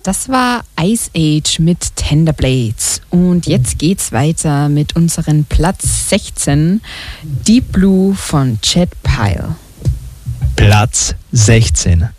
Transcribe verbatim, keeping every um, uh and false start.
Das war Ice Age mit Tender Blades. Und jetzt geht's weiter mit unserem Platz sechzehn, Deep Blue von Chet Pile. Platz sechzehn.